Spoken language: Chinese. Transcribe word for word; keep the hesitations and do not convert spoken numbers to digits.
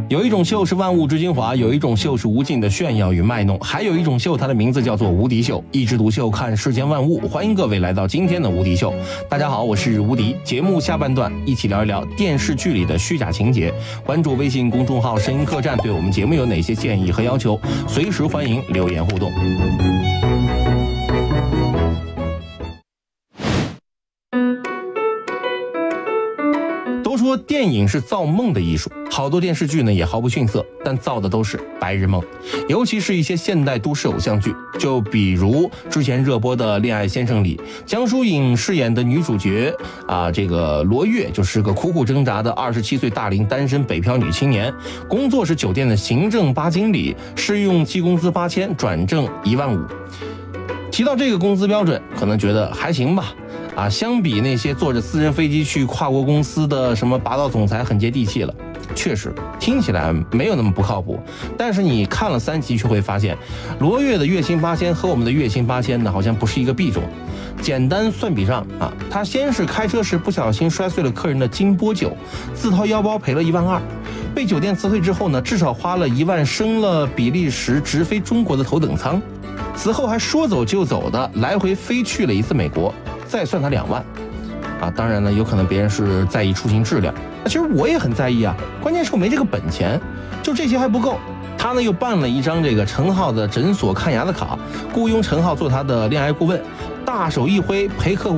有一种秀是万物之精华，有一种秀是无尽的炫耀与卖弄，还有一种秀，它的名字叫做无敌秀。一枝独秀，看世间万物。欢迎各位来到今天的无敌秀。大家好，我是无敌。节目下半段一起聊一聊电视剧里的虚假情节。关注微信公众号声音客栈，对我们节目有哪些建议和要求，随时欢迎留言互动。都说电影是造梦的艺术，好多电视剧呢也毫不逊色，但造的都是白日梦，尤其是一些现代都市偶像剧，就比如之前热播的《恋爱先生》里，江疏影饰演的女主角啊，这个罗月就是个苦苦挣扎的二十七岁大龄单身北漂女青年，工作是酒店的行政八经理，试用期工资八千，转正一万五。提到这个工资标准，可能觉得还行吧。啊，相比那些坐着私人飞机去跨国公司的什么霸道总裁，很接地气了。确实听起来没有那么不靠谱，但是你看了三集却会发现，罗月的月薪八千和我们的月薪八千呢，好像不是一个币种。简单算笔账啊，他先是开车时不小心摔碎了客人的金波酒，自掏腰包赔了一万二。被酒店辞退之后呢，至少花了一万升了比利时直飞中国的头等舱。此后还说走就走的来回飞去了一次美国，再算他两万，啊，当然呢，有可能别人是在意出行质量，其实我也很在意啊，关键是我没这个本钱，就这些还不够，他呢又办了一张这个陈浩的诊所看牙的卡，雇佣陈浩做他的恋爱顾问，大手一挥陪客户